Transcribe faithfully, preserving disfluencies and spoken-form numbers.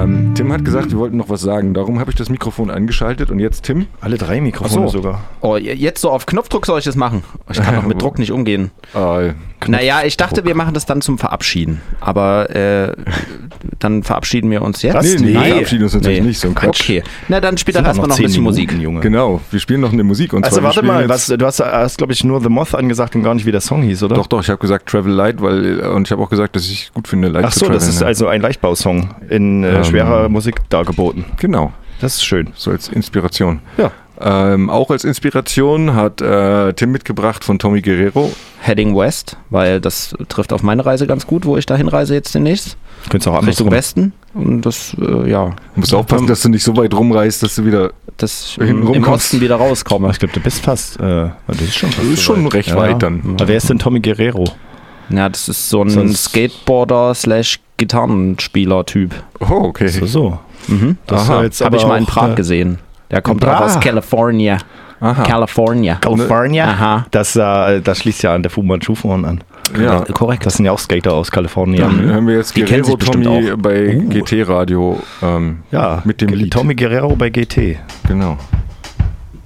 Ähm, Tim hat gesagt, wir wollten noch was sagen. Darum habe ich das Mikrofon angeschaltet. Und jetzt Tim? Alle drei Mikrofone so. sogar. Oh, jetzt so auf Knopfdruck soll ich das machen. Ich kann doch mit Druck nicht umgehen. Äh, naja, ich dachte, wir machen das dann zum Verabschieden. Aber äh, dann verabschieden wir uns jetzt? Was? Nee, nee, wir verabschieden uns natürlich nee. nicht. So ein Quatsch. Okay, na dann spielt doch erstmal noch ein bisschen Minuten, Musik. Junge. Genau, wir spielen noch eine Musik. Und also zwar, warte mal, was, du hast, hast glaube ich, nur The Moth angesagt und gar nicht, wie der Song hieß, oder? Doch, doch, ich habe gesagt Travel Light, weil, und ich habe auch gesagt, dass ich gut finde, Light Ach zu so, traveln. das ist ja. also ein Leichtbausong in äh, ähm, schwerer Musik dargeboten. Genau. Das ist schön. So als Inspiration. Ja. Ähm, auch als Inspiration hat äh, Tim mitgebracht von Tommy Guerrero. Heading West, weil das trifft auf meine Reise ganz gut, wo ich da hinreise jetzt demnächst. Könntest auch Richtung Westen. Und das, äh, ja. Du musst aufpassen, dass du nicht so weit rumreist, dass du wieder das im, im Osten wieder rauskomme. Ich glaube, du bist fast, äh, das ist schon, fast das ist so schon weit. recht ja. weit dann. Aber wer ist denn Tommy Guerrero? Ja, das ist so ein Sonst Skateboarder slash Gitarrenspieler-Typ. Oh, okay. So, so. Mhm. Das habe ich mal in Prag äh, gesehen. Der kommt auch aus California. Aha. California. California? Aha. Das, äh, das schließt ja an der Fu Manchu vorne an. Ja, korrekt. Das sind ja auch Skater aus Kalifornien. Dann hören wir jetzt Die Guerrero Tommy auch. bei uh. G T Radio ähm, ja, mit dem Lied. Tommy Guerrero bei G T. Genau.